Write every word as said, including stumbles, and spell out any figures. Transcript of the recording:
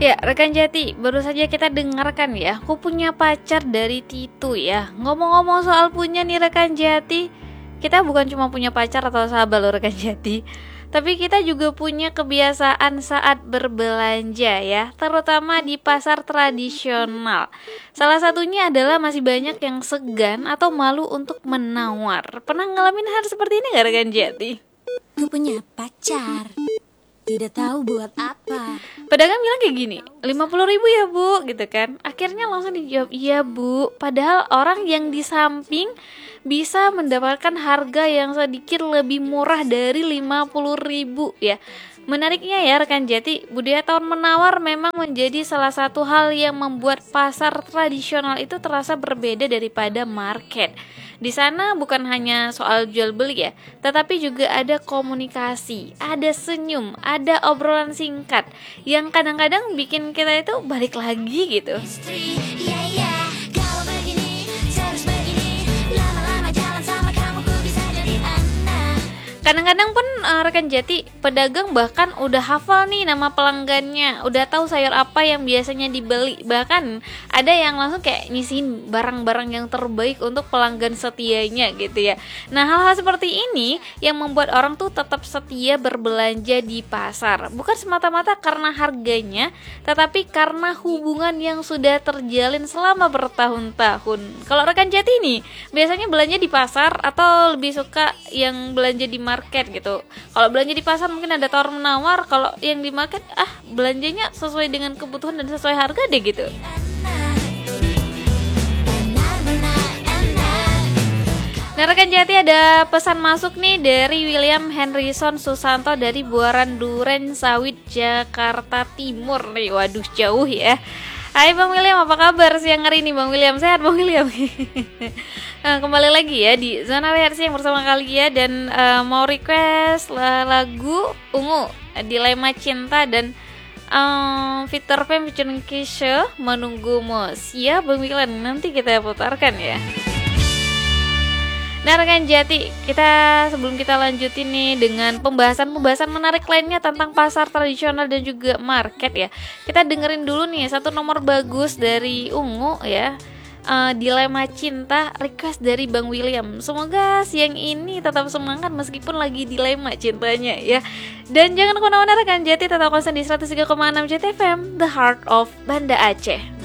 Ya, rekan Jati, baru saja kita dengarkan ya, aku punya pacar dari Titu ya. Ngomong-ngomong soal punya nih rekan Jati, kita bukan cuma punya pacar atau sahabat loh rekan Jati, tapi kita juga punya kebiasaan saat berbelanja ya, terutama di pasar tradisional. Salah satunya adalah masih banyak yang segan atau malu untuk menawar. Pernah ngalamin hal seperti ini gak rekan Jati? Gue punya pacar, tidak tahu buat apa. Pedagang bilang kayak gini, lima puluh ribu ya bu, gitu kan. Akhirnya langsung dijawab, iya bu. Padahal orang yang di samping bisa mendapatkan harga yang sedikit lebih murah dari lima puluh ribu ya. Menariknya ya rekan Jati, budaya tawar menawar memang menjadi salah satu hal yang membuat pasar tradisional itu terasa berbeda daripada market. Di sana bukan hanya soal jual beli ya, tetapi juga ada komunikasi, ada senyum, ada obrolan singkat yang kadang-kadang bikin kita itu balik lagi gitu. Kadang-kadang pun uh, rekan Jati, pedagang bahkan udah hafal nih nama pelanggannya, udah tahu sayur apa yang biasanya dibeli. Bahkan ada yang langsung kayak nyisihin barang-barang yang terbaik untuk pelanggan setianya gitu ya. Nah, hal-hal seperti ini yang membuat orang tuh tetap setia berbelanja di pasar. Bukan semata-mata karena harganya, tetapi karena hubungan yang sudah terjalin selama bertahun-tahun. Kalau rekan Jati nih, biasanya belanja di pasar atau lebih suka yang belanja di market gitu? Kalau belanja di pasar mungkin ada tawar menawar, kalau yang di market ah belanjanya sesuai dengan kebutuhan dan sesuai harga deh gitu. Nah rekan Jati, ada pesan masuk nih dari William Henryson Susanto dari Buaran Duren Sawit, Jakarta Timur nih. Waduh jauh ya. Hai Bang William, apa kabar siang hari ini Bang William? Sehat Bang William? Nah, kembali lagi ya di Zona W R C yang bersama kalian dan uh, mau request lagu Ungu, Dilema Cinta dan um, Victor Fem featuring Keisha, Menunggumu. Siap Bang William, nanti kita putarkan ya. Nah rekan Jati, kita sebelum kita lanjutin nih dengan pembahasan-pembahasan menarik lainnya tentang pasar tradisional dan juga market ya, kita dengerin dulu nih satu nomor bagus dari Ungu ya, uh, Dilema Cinta, request dari Bang William. Semoga siang ini tetap semangat meskipun lagi dilema cintanya ya. Dan jangan kemana-mana rekan Jati, tetap konsen di seratus tiga koma enam J T F M, The Heart of Banda Aceh.